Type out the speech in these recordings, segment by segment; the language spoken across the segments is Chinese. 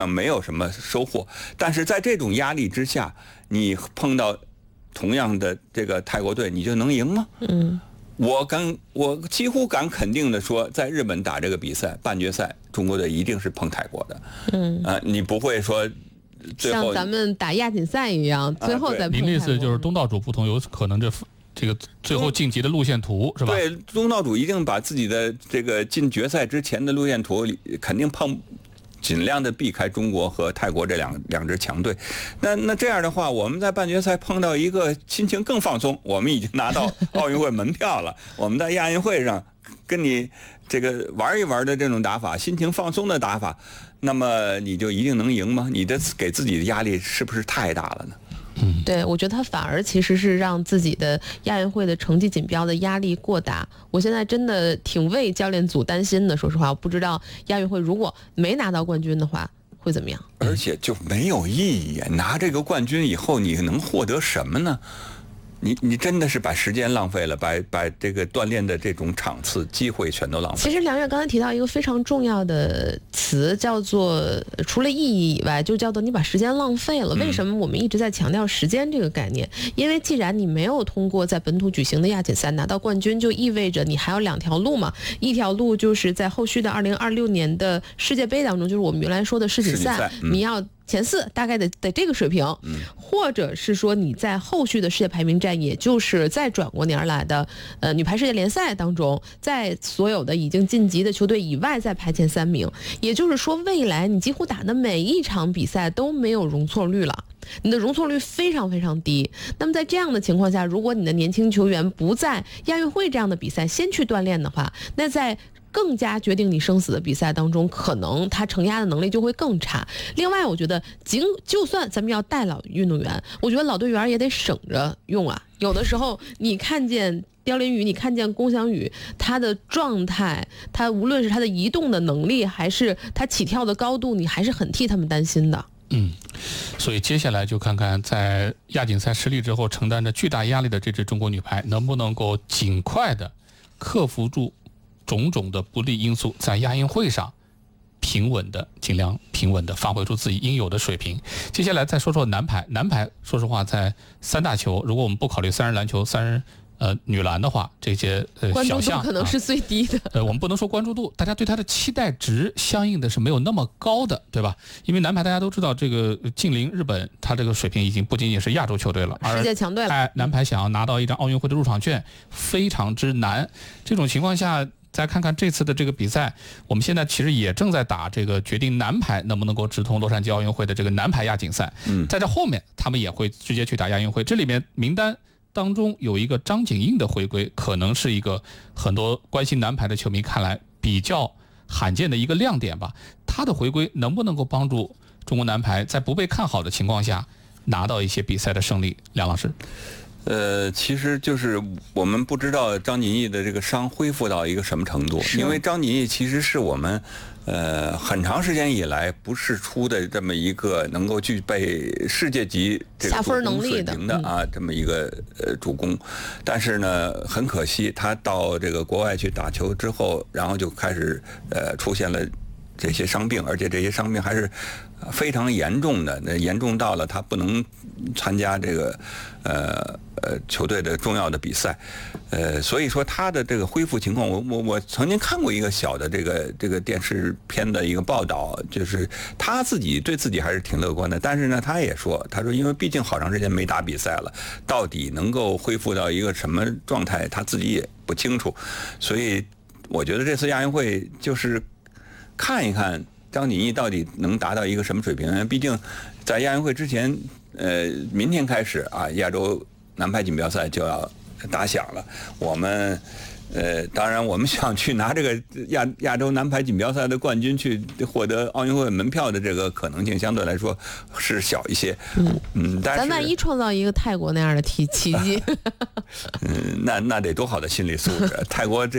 没有什么收获。但是在这种压力之下，你碰到同样的这个泰国队，你就能赢吗？我几乎敢肯定的说，在日本打这个比赛半决赛，中国队一定是碰泰国的。你不会说最后像咱们打亚锦赛一样，最后再碰泰国。 您的意思就是东道主不同，有可能这个最后晋级的路线图是吧？ 对，东道主一定把自己的这个进决赛之前的路线图肯定尽量的避开中国和泰国这两支强队。那这样的话，我们在半决赛碰到一个心情更放松，我们已经拿到奥运会门票了，我们在亚运会上跟你这个玩一玩的这种打法，心情放松的打法，那么你就一定能赢吗？你的给自己的压力是不是太大了呢？ 对，我觉得他反而其实是让自己的亚运会的成绩锦标的压力过大。我现在真的挺为教练组担心的，说实话，我不知道亚运会如果没拿到冠军的话会怎么样。 而且就没有意义，拿这个冠军以后你能获得什么呢？你真的是把时间浪费了，把这个锻炼的这种场次机会全都浪费了。 其实梁月刚才提到一个非常重要的词，叫做除了意义以外，就叫做你把时间浪费了。为什么我们一直在强调时间这个概念？因为既然你没有通过在本土举行的亚锦赛拿到冠军，就意味着你还有两条路嘛。一条路就是在后续的2026年的世界杯当中，就是我们原来说的世锦赛，你要前4大概的这个水平，或者是说你在后续的世界排名战，也就是再转过年来的女排世界联赛当中，在所有的已经晋级的球队以外再排前3名，也就是说未来你几乎打的每一场比赛都没有容错率了，你的容错率非常非常低。那么在这样的情况下，如果你的年轻球员不在亚运会这样的比赛先去锻炼的话，那在更加决定你生死的比赛当中，可能他承压的能力就会更差。另外我觉得就算咱们要带老运动员，我觉得老队员也得省着用啊。有的时候你看见刁琳宇，你看见龚翔宇，他的状态，他无论是他的移动的能力还是他起跳的高度，你还是很替他们担心的。 所以接下来就看看在亚锦赛失利之后承担着巨大压力的这支中国女排能不能够尽快的克服住种种的不利因素，在亚运会上尽量平稳的发挥出自己应有的水平。接下来再说说男排，说实话在3大球，如果我们不考虑3人篮球、3人女篮的话，这些小项关注度可能是最低的。 我们不能说关注度，大家对它的期待值相应的是没有那么高的，对吧？因为男排大家都知道，这个近邻日本，它这个水平已经不仅仅是亚洲球队了， 世界强队了。 男排想要拿到一张奥运会的入场券非常之难。这种情况下，再看看这次的这个比赛，我们现在其实也正在打这个决定男排能不能够直通洛杉矶奥运会的这个男排亚锦赛。在这后面他们也会直接去打亚运会。这里面名单当中有一个张景映的回归，可能是一个很多关心男排的球迷看来比较罕见的一个亮点吧。他的回归能不能够帮助中国男排在不被看好的情况下拿到一些比赛的胜利？梁老师。 其实就是我们不知道张景毅的这个伤恢复到一个什么程度，因为张景毅其实是我们很长时间以来不是出的这么一个能够具备世界级这个主攻水平的这么一个主攻，但是呢很可惜他到这个国外去打球之后，然后就开始出现了这些伤病，而且这些伤病还是非常严重的，那严重到了他不能参加这个球队的重要的比赛，所以说他的这个恢复情况，我曾经看过一个小的这个电视片的一个报道，就是他自己对自己还是挺乐观的，但是呢他也说，他说因为毕竟好长时间没打比赛了，到底能够恢复到一个什么状态他自己也不清楚，所以我觉得这次亚运会就是看一看张景毅到底能达到一个什么水平。毕竟在亚运会之前，明天开始亚洲男排锦标赛就要打响了。我们当然我们想去拿这个亚洲男排锦标赛的冠军，去获得奥运会门票的这个可能性相对来说是小一些。但是咱万一创造一个泰国那样的奇迹， 那得多好的心理素质！泰国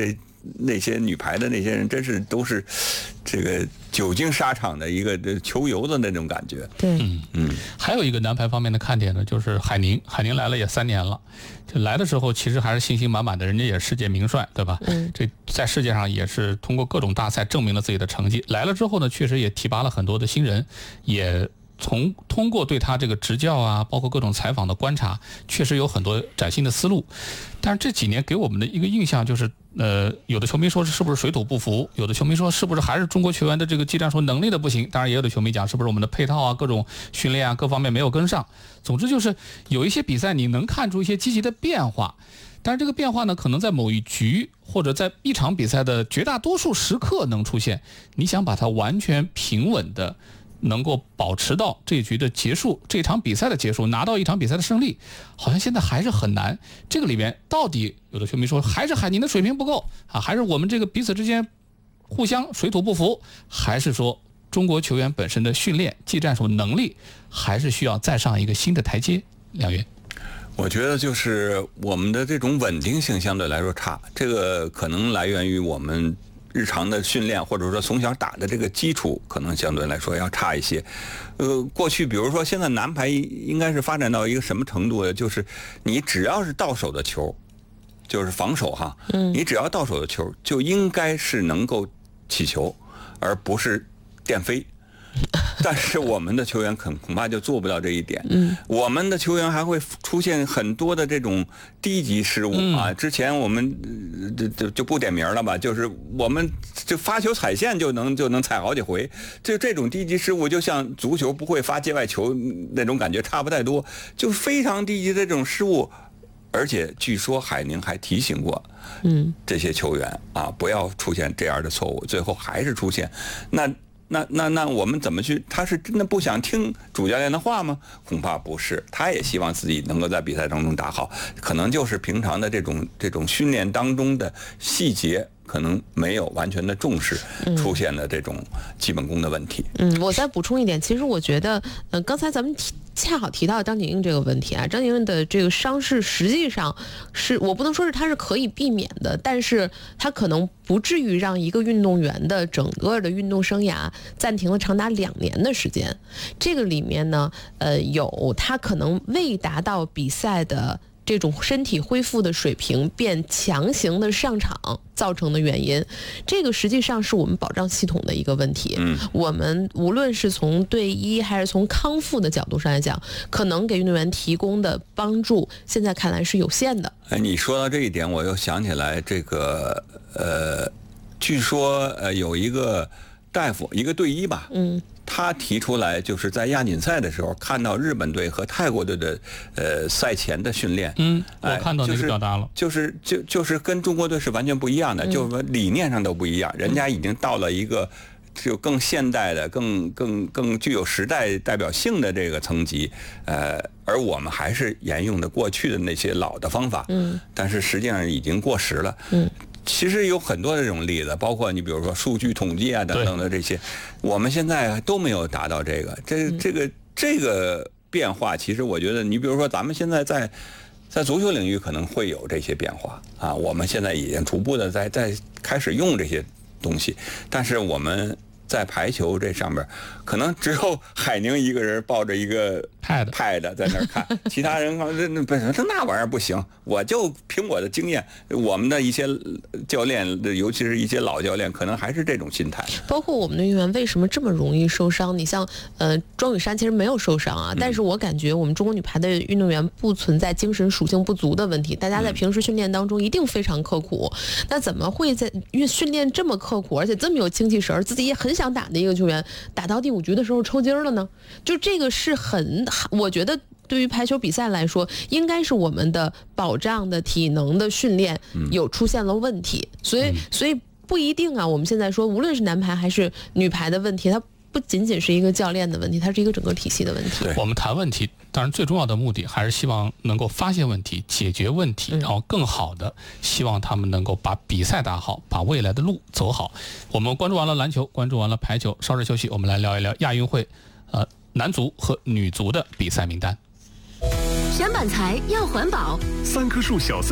那些女排的那些人，真是都是这个久经沙场的一个球游的那种感觉。 对， 还有一个男排方面的看点呢，就是海宁来了也3年了，就来的时候其实还是信心满满的，人家也是世界名帅，对吧？这在世界上也是通过各种大赛证明了自己的成绩。来了之后呢，确实也提拔了很多的新人，也通过对他这个执教啊，包括各种采访的观察，确实有很多崭新的思路。但是这几年给我们的一个印象就是，有的球迷说是不是水土不服，有的球迷说是不是还是中国球员的这个技战术能力的不行，当然也有的球迷讲是不是我们的配套啊、各种训练啊各方面没有跟上。总之就是有一些比赛你能看出一些积极的变化，但是这个变化呢，可能在某一局或者在一场比赛的绝大多数时刻能出现，你想把它完全平稳的能够保持到这一局的结束，这场比赛的结束，拿到一场比赛的胜利，好像现在还是很难。这个里边到底有的球迷说还是海宁的水平不够啊，还是我们这个彼此之间互相水土不服，还是说中国球员本身的训练技战术能力还是需要再上一个新的台阶？梁云， 我觉得就是我们的这种稳定性相对来说差，这个可能来源于我们日常的训练，或者说从小打的这个基础可能相对来说要差一些。过去比如说现在男排应该是发展到一个什么程度呢？就是你只要是到手的球，就是防守哈，你只要到手的球就应该是能够起球，而不是电飞。但是我们的球员恐怕就做不到这一点。我们的球员还会出现很多的这种低级失误啊。之前我们就不点名了吧，就是我们就发球踩线就能踩好几回，就这种低级失误，就像足球不会发界外球那种感觉差不太多，就非常低级的这种失误。而且据说海宁还提醒过，这些球员啊，不要出现这样的错误，最后还是出现。那我们怎么去？他是真的不想听主教练的话吗？恐怕不是，他也希望自己能够在比赛当中打好，可能就是平常的这种训练当中的细节可能没有完全的重视，出现了这种基本功的问题。 我再补充一点，其实我觉得，刚才咱们恰好提到张景硬这个问题啊，张景硬的这个伤势实际上是我不能说是他是可以避免的，但是他可能不至于让一个运动员的整个的运动生涯暂停了长达2年的时间。这个里面呢，有他可能未达到比赛的这种身体恢复的水平便强行的上场造成的原因，这个实际上是我们保障系统的一个问题。我们无论是从队医还是从康复的角度上来讲，可能给运动员提供的帮助现在看来是有限的。 你说到这一点，我又想起来这个据说有一个大夫，一个队医吧，他提出来，就是在亚锦赛的时候看到日本队和泰国队的赛前的训练， 我看到那个表达了， 就是跟中国队是完全不一样的，就是理念上都不一样，人家已经到了一个就更现代的、更具有时代代表性的这个层级，而我们还是沿用的过去的那些老的方法，但是实际上已经过时了，其实有很多的这种例子，包括你比如说数据统计啊等等的这些，我们现在都没有达到这个。这个变化，其实我觉得，你比如说咱们现在在足球领域可能会有这些变化啊，我们现在已经逐步的在开始用这些东西，但是我们在排球这上面，可能只有海宁一个人抱着一个pad在那儿看，其他人那玩意儿不行。我就凭我的经验，我们的一些教练，尤其是一些老教练，可能还是这种心态。 包括我们的运动员为什么这么容易受伤？你像庄雨珊其实没有受伤啊，但是我感觉我们中国女排的运动员不存在精神属性不足的问题，大家在平时训练当中一定非常刻苦。那怎么会在训练这么刻苦，而且这么有精气神，自己也很想打的一个球员，打到第5局的时候抽筋了呢？就这个是我觉得对于排球比赛来说，应该是我们的保障的体能的训练有出现了问题，所以不一定啊。我们现在说，无论是男排还是女排的问题，它不仅仅是一个教练的问题，它是一个整个体系的问题。 我们谈问题，当然最重要的目的还是希望能够发现问题、解决问题，然后更好的希望他们能够把比赛打好，把未来的路走好。我们关注完了篮球，关注完了排球，稍事休息，我们来聊一聊亚运会男足和女足的比赛名单。 选板材要环保， 3棵树小僧板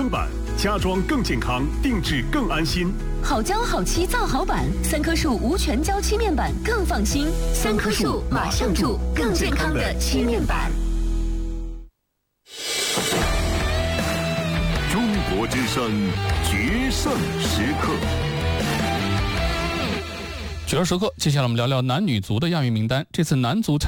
家装更健康，定制更安心。 好胶好漆造好板，3棵树无醛胶漆面板更放心。3棵树马上住，更健康的漆面板。 中国之声决胜时刻。 决胜时刻，接下来我们聊聊男女足的亚运名单。这次男足参